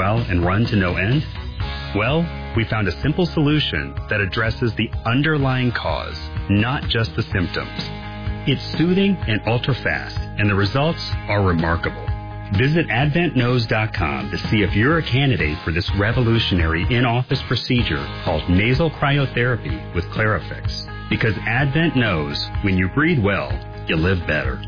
well and run to no end? Well, we found a simple solution that addresses the underlying cause, not just the symptoms. It's soothing and ultra-fast, and the results are remarkable. Visit AdventNose.com to see if you're a candidate for this revolutionary in-office procedure called nasal cryotherapy with Clarifix. Because Advent knows when you breathe well, you live better.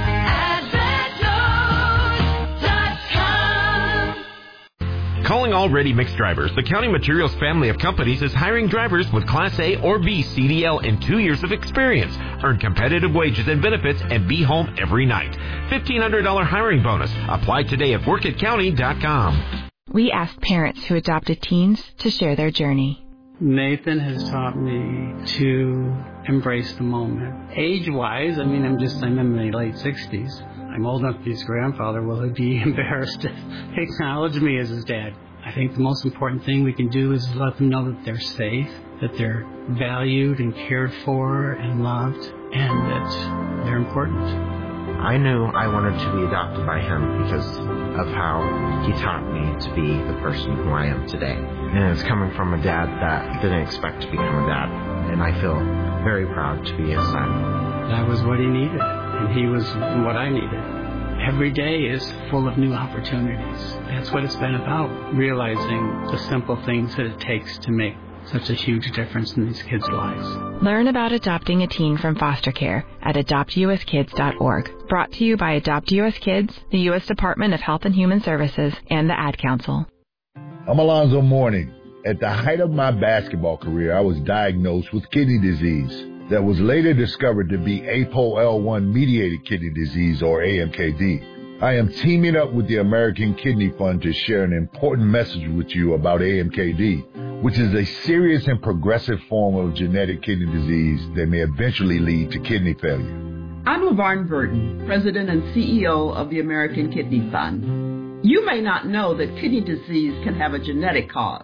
Calling all ready-mix drivers, the County Materials family of companies is hiring drivers with Class A or B CDL and 2 years of experience. Earn competitive wages and benefits and be home every night. $1,500 hiring bonus. Apply today at workatcounty.com. We asked parents who adopted teens to share their journey. Nathan has taught me to embrace the moment. Age-wise, I'm in my late 60s. I'm old enough to be his grandfather. Will he be embarrassed to acknowledge me as his dad? I think the most important thing we can do is let them know that they're safe, that they're valued and cared for and loved, and that they're important. I knew I wanted to be adopted by him because of how he taught me to be the person who I am today. And it's coming from a dad that didn't expect to become a dad, and I feel very proud to be his son. That was what he needed. And he was what I needed. Every day is full of new opportunities. That's what it's been about, realizing the simple things that it takes to make such a huge difference in these kids' lives. Learn about adopting a teen from foster care at adoptuskids.org. Brought to you by Adopt U.S. Kids, the U.S. Department of Health and Human Services, and the Ad Council. I'm Alonzo Mourning. At the height of my basketball career, I was diagnosed with kidney disease that was later discovered to be APOL1-mediated kidney disease, or AMKD. I am teaming up with the American Kidney Fund to share an important message with you about AMKD, which is a serious and progressive form of genetic kidney disease that may eventually lead to kidney failure. I'm LaVarn Burton, President and CEO of the American Kidney Fund. You may not know that kidney disease can have a genetic cause.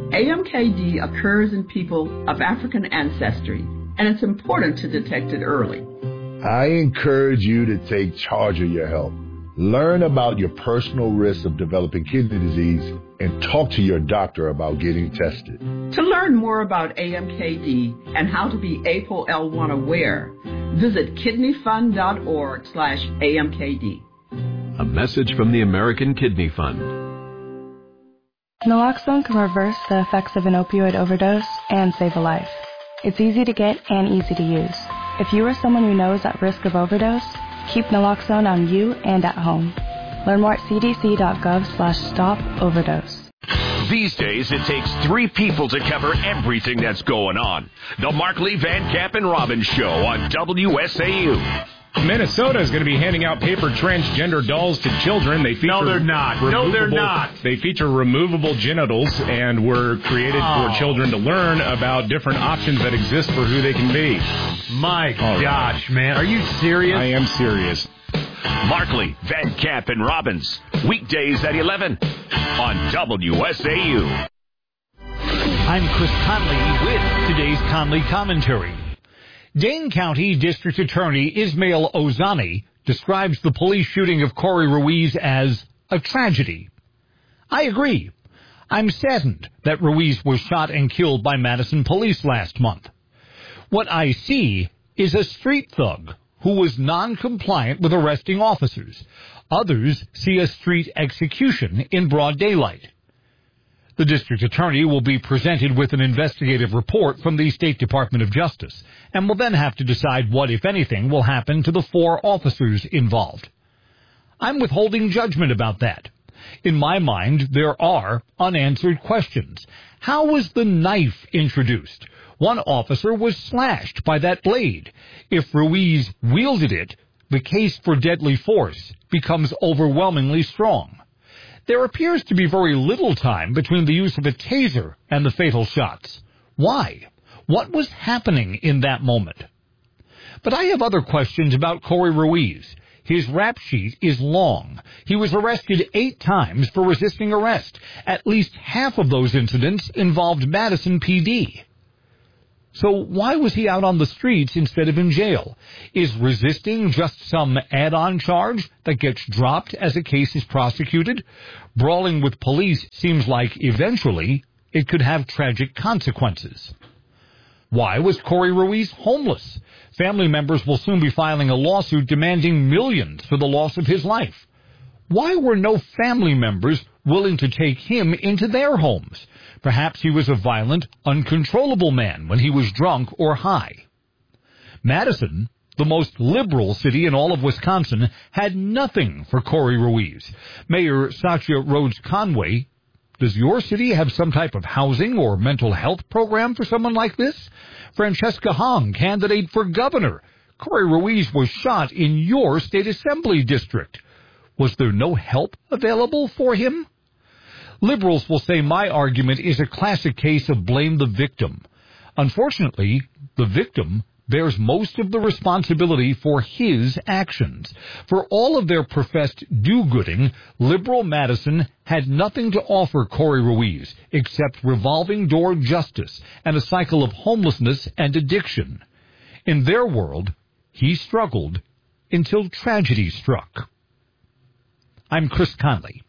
AMKD occurs in people of African ancestry, and it's important to detect it early. I encourage you to take charge of your health. Learn about your personal risk of developing kidney disease and talk to your doctor about getting tested. To learn more about AMKD and how to be APOL1 aware, visit kidneyfund.org/AMKD. A message from the American Kidney Fund. Naloxone can reverse the effects of an opioid overdose and save a life. It's easy to get and easy to use. If you or someone you know is at risk of overdose, keep naloxone on you and at home. Learn more at cdc.gov/stop-overdose. These days, it takes 3 people to cover everything that's going on. The Markley, Van Camp, and Robbins Show on WSAU. Minnesota is going to be handing out paper transgender dolls to children. They feature No, they're not. No, they're not. They feature removable genitals and were created for children to learn about different options that exist for who they can be. My gosh, man. Are you serious? I am serious. Markley, Van Camp, and Robbins. Weekdays at 11 on WSAU. I'm Chris Conley with today's Conley Commentary. Dane County District Attorney Ismail Ozani describes the police shooting of Corey Ruiz as a tragedy. I agree. I'm saddened that Ruiz was shot and killed by Madison police last month. What I see is a street thug who was non-compliant with arresting officers. Others see a street execution in broad daylight. The district attorney will be presented with an investigative report from the State Department of Justice and will then have to decide what, if anything, will happen to the 4 officers involved. I'm withholding judgment about that. In my mind, there are unanswered questions. How was the knife introduced? One officer was slashed by that blade. If Ruiz wielded it, the case for deadly force becomes overwhelmingly strong. There appears to be very little time between the use of a taser and the fatal shots. Why? What was happening in that moment? But I have other questions about Corey Ruiz. His rap sheet is long. He was arrested 8 times for resisting arrest. At least half of those incidents involved Madison PD. So why was he out on the streets instead of in jail? Is resisting just some add-on charge that gets dropped as a case is prosecuted? Brawling with police seems like eventually it could have tragic consequences. Why was Corey Ruiz homeless? Family members will soon be filing a lawsuit demanding millions for the loss of his life. Why were no family members willing to take him into their homes? Perhaps he was a violent, uncontrollable man when he was drunk or high. Madison, the most liberal city in all of Wisconsin, had nothing for Corey Ruiz. Mayor Satya Rhodes Conway, does your city have some type of housing or mental health program for someone like this? Francesca Hong, candidate for governor. Corey Ruiz was shot in your state assembly district. Was there no help available for him? Liberals will say my argument is a classic case of blame the victim. Unfortunately, the victim bears most of the responsibility for his actions. For all of their professed do-gooding, liberal Madison had nothing to offer Corey Ruiz except revolving door justice and a cycle of homelessness and addiction. In their world, he struggled until tragedy struck. I'm Chris Conley.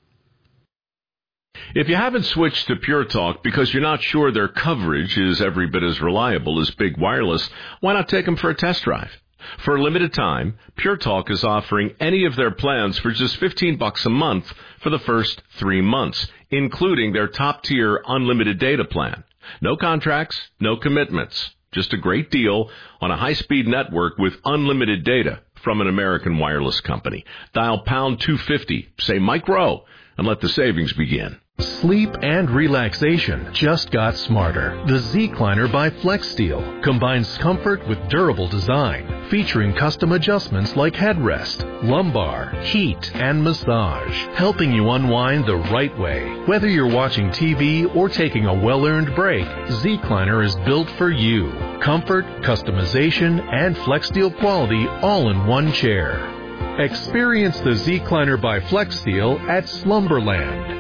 If you haven't switched to Pure Talk because you're not sure their coverage is every bit as reliable as Big Wireless, why not take them for a test drive? For a limited time, Pure Talk is offering any of their plans for just $15 a month for the first 3 months, including their top-tier unlimited data plan. No contracts, no commitments. Just a great deal on a high-speed network with unlimited data from an American wireless company. Dial pound 250, say Mike Rowe, and let the savings begin. Sleep and relaxation just got smarter. The Z-Cliner by FlexSteel combines comfort with durable design, featuring custom adjustments like headrest, lumbar, heat, and massage, helping you unwind the right way. Whether you're watching TV or taking a well-earned break, Z-Cliner is built for you. Comfort, customization, and FlexSteel quality all in one chair. Experience the Z-Cliner by FlexSteel at Slumberland.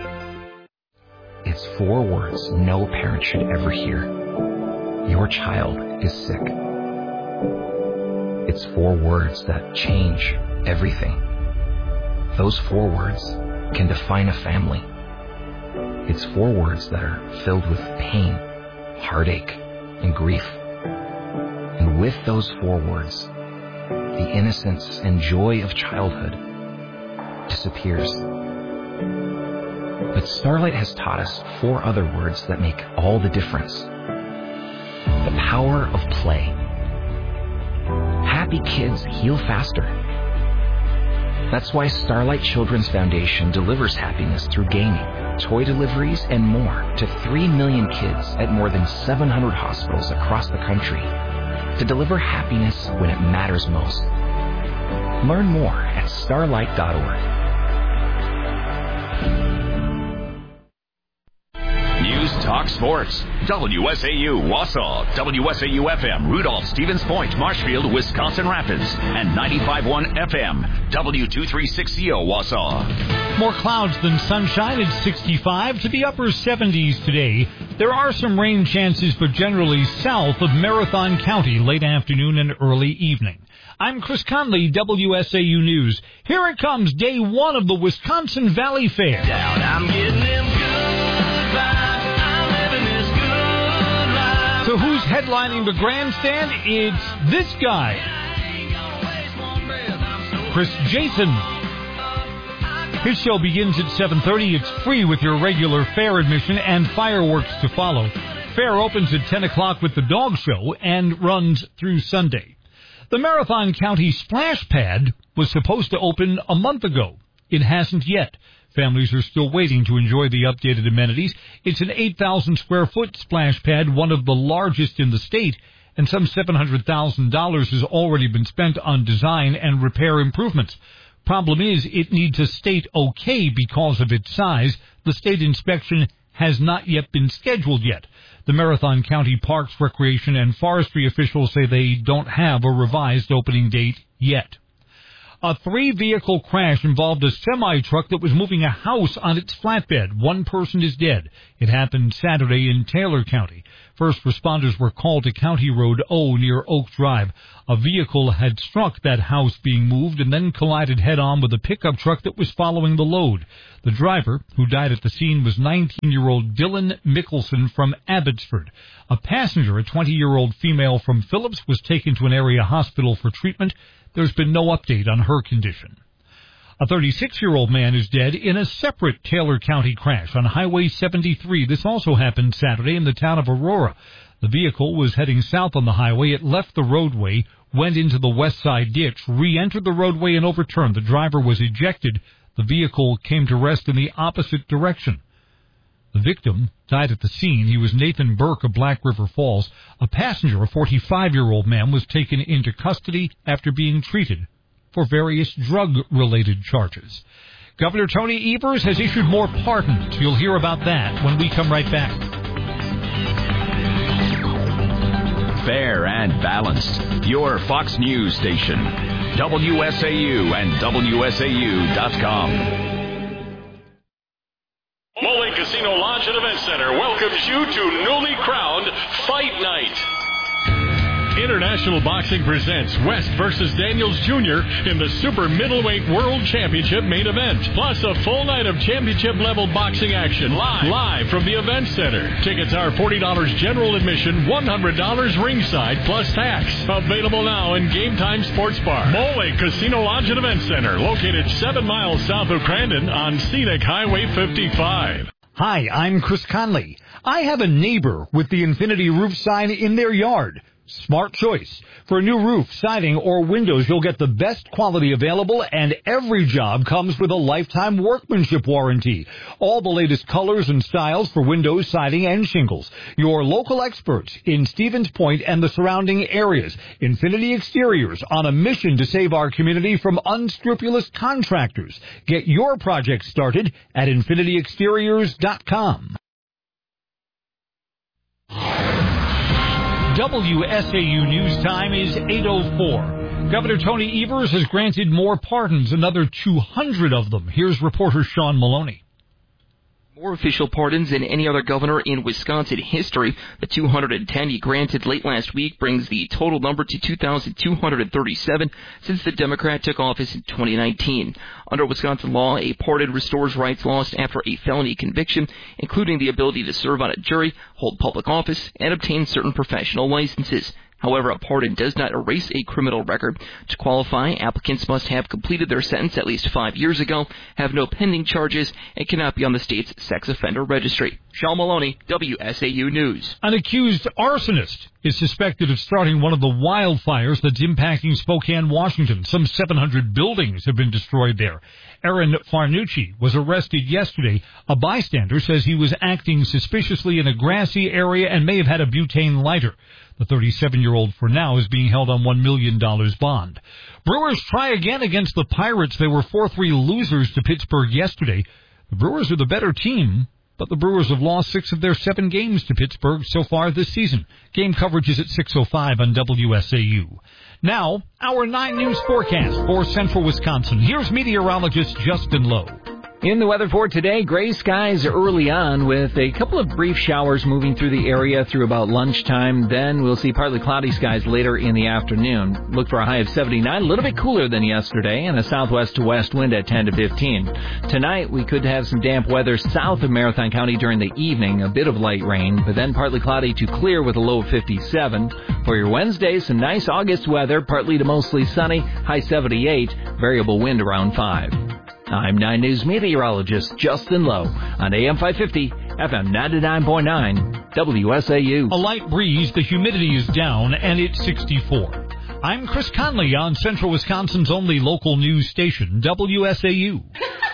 It's 4 words no parent should ever hear. Your child is sick. It's 4 words that change everything. Those 4 words can define a family. It's 4 words that are filled with pain, heartache, and grief. And with those 4 words, the innocence and joy of childhood disappears. But Starlight has taught us 4 other words that make all the difference. The power of play. Happy kids heal faster. That's why Starlight Children's Foundation delivers happiness through gaming, toy deliveries, and more to 3 million kids at more than 700 hospitals across the country to deliver happiness when it matters most. Learn more at starlight.org. News Talk Sports. WSAU Wausau, WSAU-FM Rudolph, Stevens Point, Marshfield, Wisconsin Rapids, and 95.1 FM, W236CO Wausau. More clouds than sunshine at 65 to the upper 70s today. There are some rain chances, but generally south of Marathon County late afternoon and early evening. I'm Chris Conley, WSAU News. Here it comes, day 1 of the Wisconsin Valley Fair. Down, I'm getting them good vibes. I'm living this good life. So who's headlining the grandstand? It's this guy, Chris Jason. His show begins at 7:30. It's free with your regular fair admission and fireworks to follow. Fair opens at 10 o'clock with the dog show and runs through Sunday. The Marathon County Splash Pad was supposed to open a month ago. It hasn't yet. Families are still waiting to enjoy the updated amenities. It's an 8,000 square foot splash pad, one of the largest in the state, and some $700,000 has already been spent on design and repair improvements. Problem is, it needs a state okay because of its size. The state inspection has not yet been scheduled yet. The Marathon County Parks, Recreation, and Forestry officials say they don't have a revised opening date yet. A 3-vehicle crash involved a semi-truck that was moving a house on its flatbed. One person is dead. It happened Saturday in Taylor County. First responders were called to County Road O near Oak Drive. A vehicle had struck that house being moved and then collided head-on with a pickup truck that was following the load. The driver, who died at the scene, was 19-year-old Dylan Mickelson from Abbotsford. A passenger, a 20-year-old female from Phillips, was taken to an area hospital for treatment. There's been no update on her condition. A 36-year-old man is dead in a separate Taylor County crash on Highway 73. This also happened Saturday in the town of Aurora. The vehicle was heading south on the highway. It left the roadway, went into the west side ditch, re-entered the roadway, and overturned. The driver was ejected. The vehicle came to rest in the opposite direction. The victim died at the scene. He was Nathan Burke of Black River Falls. A passenger, a 45-year-old man, was taken into custody after being treated for various drug-related charges. Governor Tony Evers has issued more pardons. You'll hear about that when we come right back. Fair and balanced. Your Fox News station. WSAU and WSAU.com. Mole Casino Lodge and Event Center welcomes you to newly crowned Fight Night. International Boxing presents West versus Daniels Jr. in the Super Middleweight World Championship main event, plus a full night of championship-level boxing action live from the Event Center. Tickets are $40 general admission, $100 ringside, plus tax. Available now in Game Time Sports Bar. Mole Casino Lodge and Event Center, located 7 miles south of Crandon on Scenic Highway 55. Hi, I'm Chris Conley. I have a neighbor with the Infinity Roof sign in their yard. Smart choice. For a new roof, siding, or windows, you'll get the best quality available, and every job comes with a lifetime workmanship warranty. All the latest colors and styles for windows, siding, and shingles. Your local experts in Stevens Point and the surrounding areas. Infinity Exteriors, on a mission to save our community from unscrupulous contractors. Get your project started at infinityexteriors.com. WSAU News Time is 8:04. Governor Tony Evers has granted more pardons, another 200 of them. Here's reporter Sean Maloney. More official pardons than any other governor in Wisconsin history. The 210 he granted late last week brings the total number to 2,237 since the Democrat took office in 2019. Under Wisconsin law, a pardon restores rights lost after a felony conviction, including the ability to serve on a jury, hold public office, and obtain certain professional licenses. However, a pardon does not erase a criminal record. To qualify, applicants must have completed their sentence at least 5 years ago, have no pending charges, and cannot be on the state's sex offender registry. Sean Maloney, WSAU News. An accused arsonist is suspected of starting one of the wildfires that's impacting Spokane, Washington. Some 700 buildings have been destroyed there. Aaron Farnucci was arrested yesterday. A bystander says he was acting suspiciously in a grassy area and may have had a butane lighter. The 37-year-old for now is being held on $1 million bond. Brewers try again against the Pirates. They were 4-3 losers to Pittsburgh yesterday. The Brewers are the better team, but the Brewers have lost 6 of their 7 games to Pittsburgh so far this season. Game coverage is at 6:05 on WSAU. Now, our 9 News forecast for central Wisconsin. Here's meteorologist Justin Lowe. In the weather for today, gray skies early on with a couple of brief showers moving through the area through about lunchtime. Then we'll see partly cloudy skies later in the afternoon. Look for a high of 79, a little bit cooler than yesterday, and a southwest to west wind at 10 to 15. Tonight, we could have some damp weather south of Marathon County during the evening, a bit of light rain, but then partly cloudy to clear with a low of 57. For your Wednesday, some nice August weather, partly to mostly sunny, high 78, variable wind around 5. I'm 9 News meteorologist Justin Lowe on AM 550, FM 99.9, WSAU. A light breeze, the humidity is down, and it's 64. I'm Chris Conley on Central Wisconsin's only local news station, WSAU.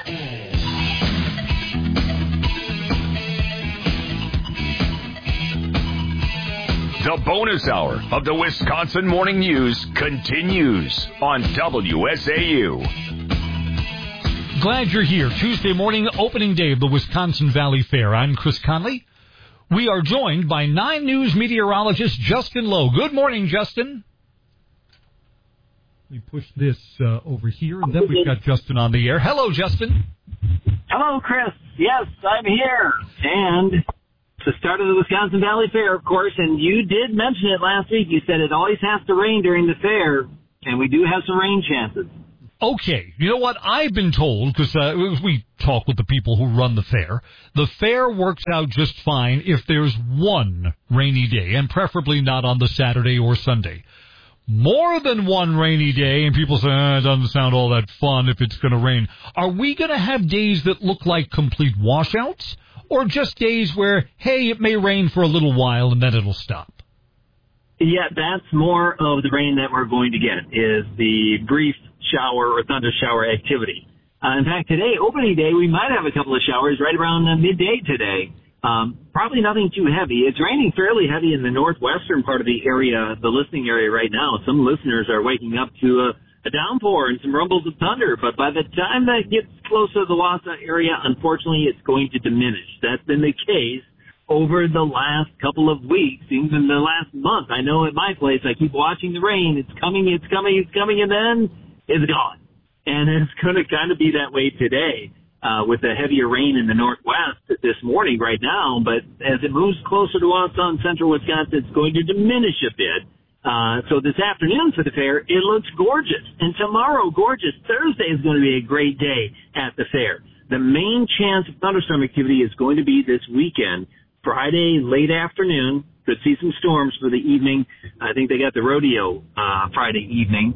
The bonus hour of the Wisconsin Morning News continues on WSAU. Glad you're here. Tuesday morning, opening day of the Wisconsin Valley Fair. I'm Chris Conley. We are joined by 9 News meteorologist Justin Lowe. Good morning, Justin. Let me push this over here, and then we've got Justin on the air. Hello, Justin. Hello, Chris. Yes, I'm here. And it's the start of the Wisconsin Valley Fair, of course, and you did mention it last week. You said it always has to rain during the fair, and we do have some rain chances. Okay, you know what? I've been told, because we talk with the people who run the fair works out just fine if there's one rainy day, and preferably not on the Saturday or Sunday. More than one rainy day, and people say, it doesn't sound all that fun if it's going to rain. Are we going to have days that look like complete washouts, or just days where, hey, it may rain for a little while and then it'll stop? Yeah, that's more of the rain that we're going to get, is the brief shower or thunder shower activity. In fact, today, opening day, we might have a couple of showers right around midday today. Probably nothing too heavy. It's raining fairly heavy in the northwestern part of the area, the listening area right now. Some listeners are waking up to a downpour and some rumbles of thunder, but by the time that gets close to the Wausau area, unfortunately, it's going to diminish. That's been the case over the last couple of weeks, even the last month. I know at my place, I keep watching the rain. It's coming, and then it's gone. And it's going to kind of be that way today. With the heavier rain in the northwest this morning right now, but as it moves closer to Wausau and central Wisconsin, it's going to diminish a bit. So this afternoon for the fair, it looks gorgeous. And tomorrow, gorgeous. Thursday is going to be a great day at the fair. The main chance of thunderstorm activity is going to be this weekend. Friday, late afternoon, could see some storms for the evening. I think they got the rodeo Friday evening.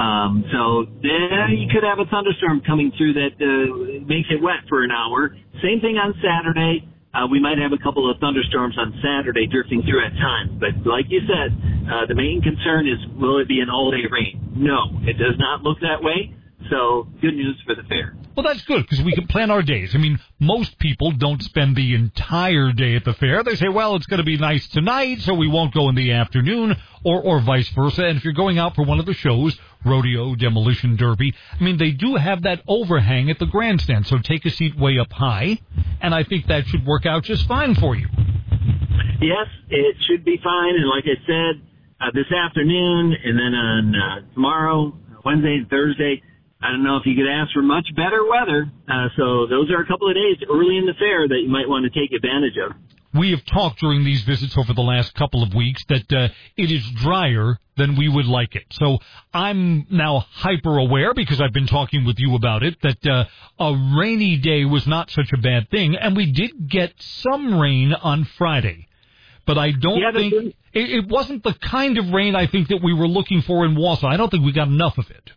So then you could have a thunderstorm coming through that makes it wet for an hour. Same thing on Saturday. We might have a couple of thunderstorms on Saturday drifting through at times. But like you said, the main concern is, will it be an all-day rain? No, it does not look that way. So good news for the fair. Well, that's good, because we can plan our days. I mean, most people don't spend the entire day at the fair. They say, well, it's going to be nice tonight, so we won't go in the afternoon, or vice versa. And if you're going out for one of the shows, rodeo, demolition derby, I mean, they do have that overhang at the grandstand, so take a seat way up high, and I think that should work out just fine for you. Yes, it should be fine, and like I said, this afternoon, and then on tomorrow, Wednesday and Thursday, I don't know if you could ask for much better weather. So those are a couple of days early in the fair that you might want to take advantage of. We have talked during these visits over the last couple of weeks that it is drier than we would like it. So I'm now hyper aware, because I've been talking with you about it, that a rainy day was not such a bad thing. And we did get some rain on Friday. But I don't think it wasn't the kind of rain I think that we were looking for in Wausau. I don't think we got enough of it.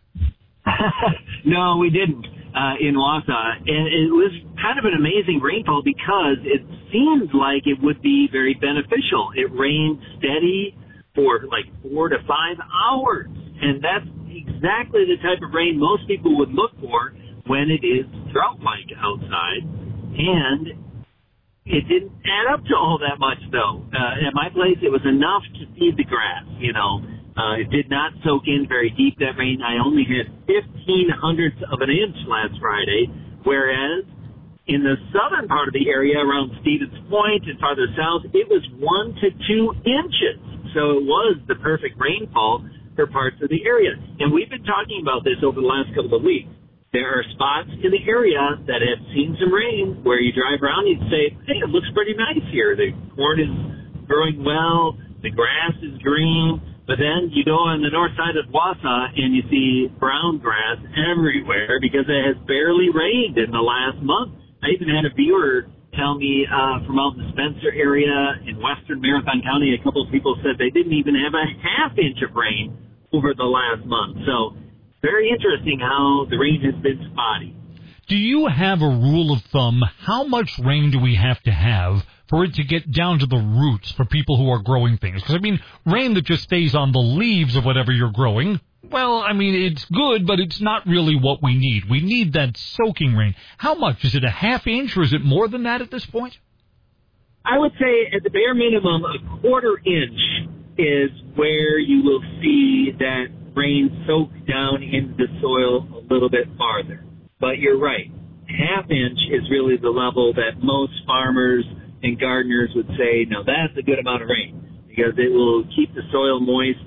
No, we didn't in Wausau. And it was kind of an amazing rainfall because it seemed like it would be very beneficial. It rained steady for like 4 to 5 hours. And that's exactly the type of rain most people would look for when it is drought-like outside. And it didn't add up to all that much, though. At my place, it was enough to feed the grass, you know. It did not soak in very deep, that rain. I only had 0.15 of an inch last Friday, whereas in the southern part of the area around Stevens Point and farther south, it was 1 to 2 inches. So it was the perfect rainfall for parts of the area. And we've been talking about this over the last couple of weeks. There are spots in the area that have seen some rain where you drive around and you say, hey, it looks pretty nice here. The corn is growing well, the grass is green. But then you go on the north side of Wausau and you see brown grass everywhere because it has barely rained in the last month. I even had a viewer tell me from out in the Spencer area in western Marathon County, a couple of people said they didn't even have a half inch of rain over the last month. So very interesting how the rain has been spotty. Do you have a rule of thumb? How much rain do we have to have for it to get down to the roots for people who are growing things? Because, I mean, rain that just stays on the leaves of whatever you're growing, well, I mean, it's good, but it's not really what we need. We need that soaking rain. How much? Is it a half inch, or is it more than that at this point? I would say at the bare minimum, a quarter inch is where you will see that rain soak down into the soil a little bit farther. But you're right. Half inch is really the level that most farmers and gardeners would say, no, that's a good amount of rain because it will keep the soil moist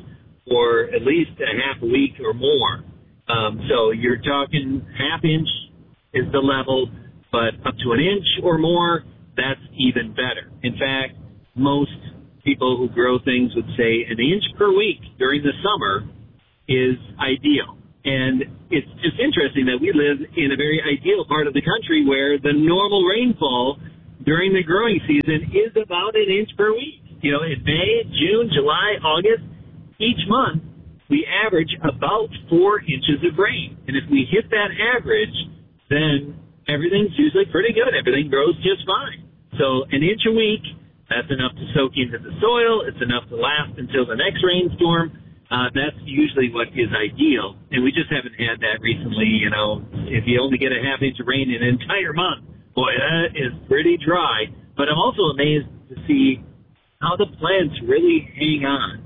for at least a half a week or more. So you're talking half inch is the level, but up to an inch or more, that's even better. In fact, most people who grow things would say an inch per week during the summer is ideal. And it's just interesting that we live in a very ideal part of the country where the normal rainfall during the growing season is about an inch per week. You know, in May, June, July, August, each month we average about 4 inches of rain. And if we hit that average, then everything's usually pretty good. Everything grows just fine. So an inch a week, that's enough to soak into the soil. It's enough to last until the next rainstorm. That's usually what is ideal. And we just haven't had that recently. You know, if you only get a half inch of rain in an entire month, boy, that is pretty dry. But I'm also amazed to see how the plants really hang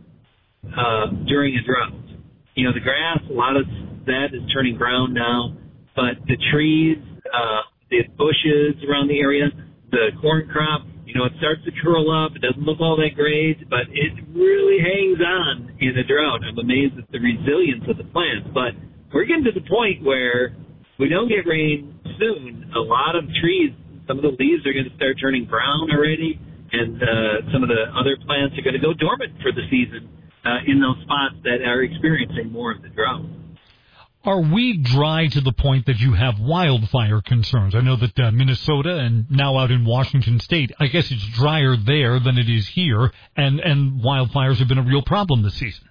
on during a drought. You know, the grass, a lot of that is turning brown now, but the trees, the bushes around the area, the corn crop, you know, it starts to curl up. It doesn't look all that great, but it really hangs on in a drought. I'm amazed at the resilience of the plants. But we're getting to the point where we don't get rain soon. A lot of trees, some of the leaves are going to start turning brown already, and some of the other plants are going to go dormant for the season in those spots that are experiencing more of the drought. Are we dry to the point that you have wildfire concerns? I know that Minnesota and now out in Washington State, I guess it's drier there than it is here, and wildfires have been a real problem this season.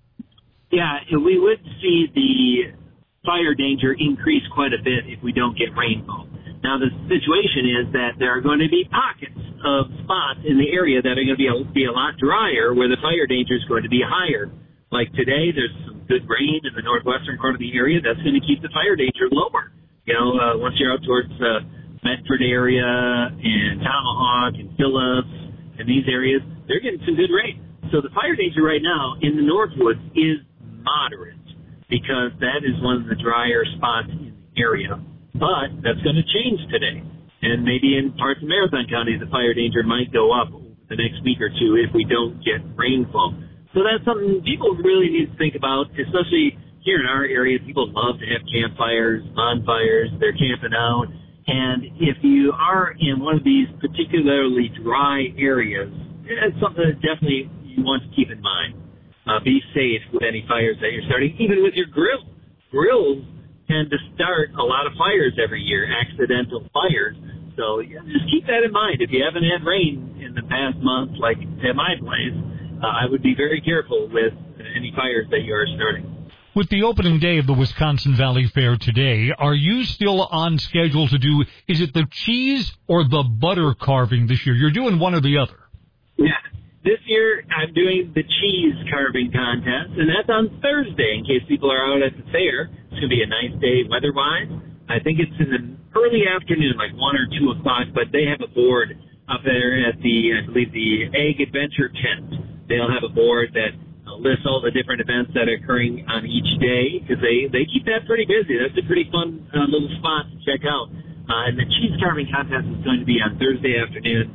Yeah, we would see the fire danger increase quite a bit if we don't get rainfall. Now, the situation is that there are going to be pockets of spots in the area that are going to be a lot drier where the fire danger is going to be higher. Like today, there's some good rain in the northwestern part of the area. That's going to keep the fire danger lower. You know, once you're out towards Medford area and Tomahawk and Phillips and these areas, they're getting some good rain. So the fire danger right now in the Northwoods is moderate because that is one of the drier spots in the area. But that's going to change today. And maybe in parts of Marathon County, the fire danger might go up over the next week or two if we don't get rainfall. So that's something people really need to think about, especially here in our area. People love to have campfires, bonfires, they're camping out. And if you are in one of these particularly dry areas, it's something that definitely you want to keep in mind. Be safe with any fires that you're starting, even with your grill. Grills tend to start a lot of fires every year, accidental fires. So just keep that in mind. If you haven't had rain in the past month, like at my place, I would be very careful with any fires that you are starting. With the opening day of the Wisconsin Valley Fair today, are you still on schedule to do, is it the cheese or the butter carving this year? You're doing one or the other. Yeah. This year, I'm doing the cheese carving contest, and that's on Thursday in case people are out at the fair. It's going to be a nice day weather-wise. I think it's in the early afternoon, like 1 or 2 o'clock, but they have a board up there at I believe, the Egg Adventure tent. They'll have a board that lists all the different events that are occurring on each day because they keep that pretty busy. That's a pretty fun little spot to check out. And the cheese carving contest is going to be on Thursday afternoon.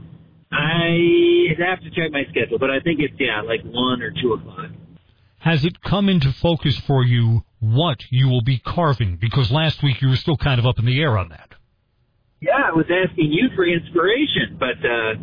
I have to check my schedule, but I think it's, like 1 or 2 o'clock. Has it come into focus for you what you will be carving? Because last week you were still kind of up in the air on that. Yeah, I was asking you for inspiration, but,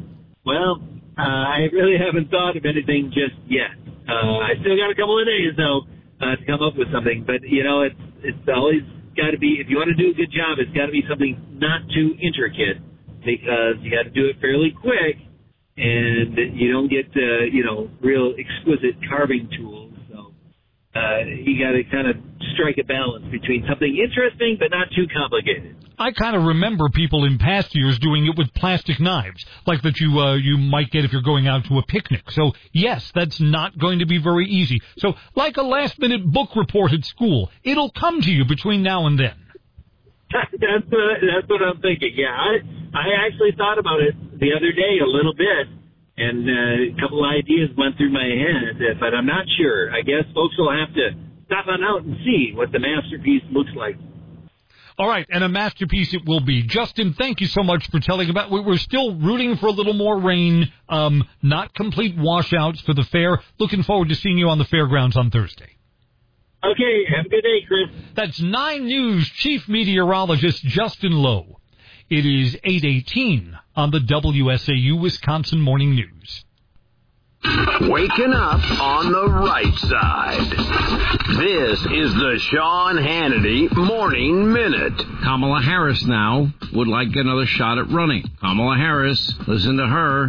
I really haven't thought of anything just yet. I still got a couple of days, though, to come up with something. But, it's always got to be, if you want to do a good job, it's got to be something not too intricate because you got to do it fairly quick and you don't get, real exquisite carving tools. So you got to kind of strike a balance between something interesting but not too complicated. I kind of remember people in past years doing it with plastic knives, like that you might get if you're going out to a picnic. So, yes, that's not going to be very easy. So, like a last-minute book report at school, it'll come to you between now and then. That's what I'm thinking. Yeah, I actually thought about it the other day a little bit, and a couple of ideas went through my head, but I'm not sure. I guess folks will have to stop on out and see what the masterpiece looks like. All right, and a masterpiece it will be. Justin, thank you so much for telling about. We're still rooting for a little more rain, not complete washouts for the fair. Looking forward to seeing you on the fairgrounds on Thursday. Okay, have a good day, Chris. That's 9 News Chief Meteorologist Justin Lowe. It is 8:18 on the WSAU Wisconsin Morning News. Waking up on the right side. This is the Sean Hannity Morning Minute. Kamala Harris now would like another shot at running. Kamala Harris, listen to her.